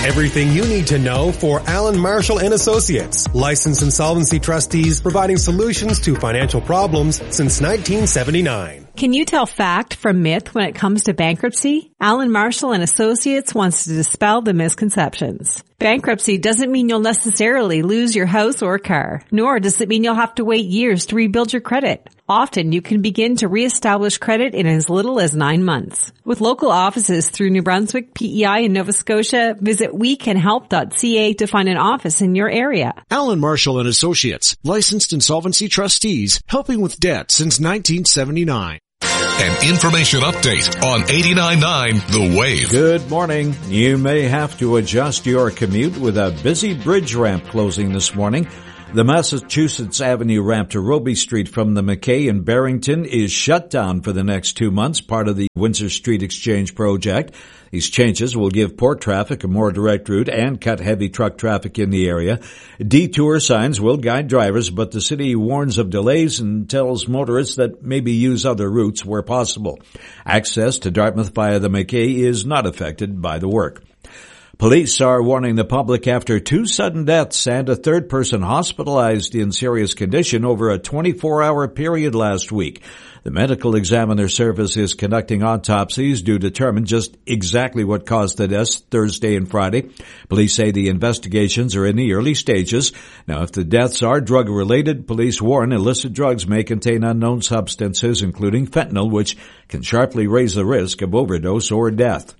Everything you need to know for Allen Marshall and Associates, licensed insolvency trustees providing solutions to financial problems since 1979. Can you tell fact from myth when it comes to bankruptcy? Allen Marshall and Associates wants to dispel the misconceptions. Bankruptcy doesn't mean you'll necessarily lose your house or car, nor does it mean you'll have to wait years to rebuild your credit. Often you can begin to reestablish credit in as little as 9 months. With local offices through New Brunswick, PEI, and Nova Scotia, visit wecanhelp.ca to find an office in your area. Allen Marshall and Associates, licensed insolvency trustees, helping with debt since 1979. An information update on 89.9 The Wave. Good morning. You may have to adjust your commute with a busy bridge ramp closing this morning. The Massachusetts Avenue ramp to Roby Street from the McKay in Barrington is shut down for the next 2 months, part of the Windsor Street Exchange project. These changes will give port traffic a more direct route and cut heavy truck traffic in the area. Detour signs will guide drivers, but the city warns of delays and tells motorists that maybe use other routes where possible. Access to Dartmouth via the McKay is not affected by the work. Police are warning the public after 2 sudden deaths and a third person hospitalized in serious condition over a 24-hour period last week. The Medical Examiner Service is conducting autopsies to determine just exactly what caused the deaths Thursday and Friday. Police say the investigations are in the early stages. Now, if the deaths are drug-related, police warn illicit drugs may contain unknown substances, including fentanyl, which can sharply raise the risk of overdose or death.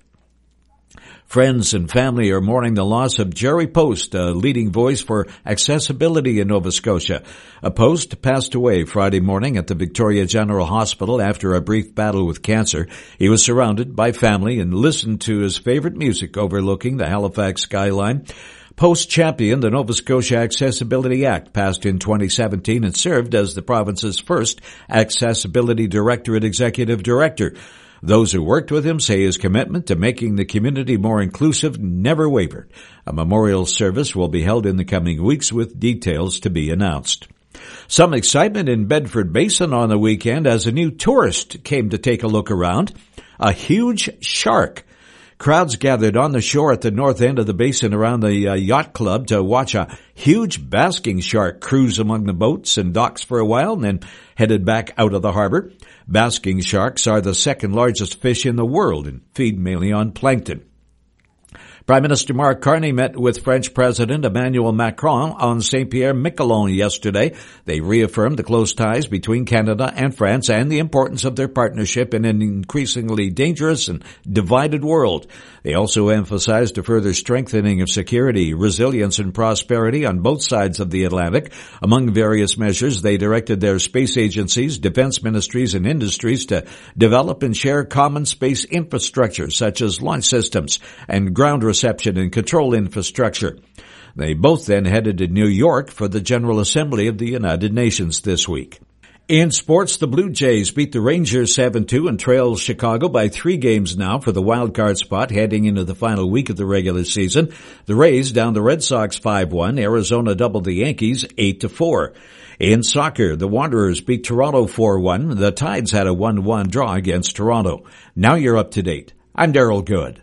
Friends and family are mourning the loss of Jerry Post, a leading voice for accessibility in Nova Scotia. Post passed away Friday morning at the Victoria General Hospital after a brief battle with cancer. He was surrounded by family and listened to his favorite music overlooking the Halifax skyline. Post championed the Nova Scotia Accessibility Act passed in 2017 and served as the province's first Accessibility Directorate Executive Director. Those who worked with him say his commitment to making the community more inclusive never wavered. A memorial service will be held in the coming weeks with details to be announced. Some excitement in Bedford Basin on the weekend as a new tourist came to take a look around. A huge shark. Crowds gathered on the shore at the north end of the basin around the yacht club to watch a huge basking shark cruise among the boats and docks for a while and then headed back out of the harbor. Basking sharks are the second largest fish in the world and feed mainly on plankton. Prime Minister Mark Carney met with French President Emmanuel Macron on Saint-Pierre-Miquelon yesterday. They reaffirmed the close ties between Canada and France and the importance of their partnership in an increasingly dangerous and divided world. They also emphasized a further strengthening of security, resilience, and prosperity on both sides of the Atlantic. Among various measures, they directed their space agencies, defense ministries, and industries to develop and share common space infrastructure such as launch systems and ground reception and control infrastructure. They both then headed to New York for the General Assembly of the United Nations this week. In sports, the Blue Jays beat the Rangers 7-2 and trail Chicago by 3 games now for the wild-card spot heading into the final week of the regular season. The Rays down the Red Sox 5-1. Arizona doubled the Yankees 8-4. In soccer, the Wanderers beat Toronto 4-1. The Tides had a 1-1 draw against Toronto. Now you're up to date. I'm Darryl Good.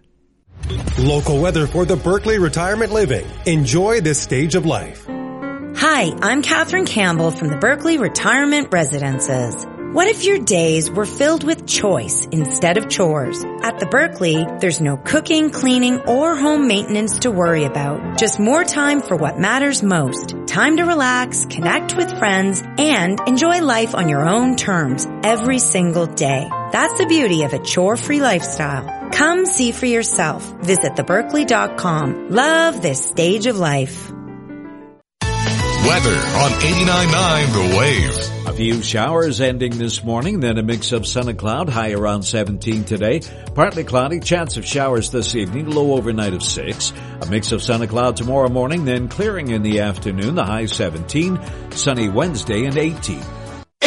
Local weather for the Berkeley Retirement Living. Enjoy this stage of life. Hi, I'm Catherine Campbell from the Berkeley Retirement Residences. What if your days were filled with choice instead of chores? At the Berkeley, there's no cooking, cleaning, or home maintenance to worry about. Just more time for what matters most. Time to relax, connect with friends, and enjoy life on your own terms every single day. That's the beauty of a chore-free lifestyle. Come see for yourself. Visit theberkeley.com. Love this stage of life. Weather on 89.9 The Wave. A few showers ending this morning, then a mix of sun and cloud, high around 17 today. Partly cloudy, chance of showers this evening, low overnight of 6. A mix of sun and cloud tomorrow morning, then clearing in the afternoon, the high 17. Sunny Wednesday and 18.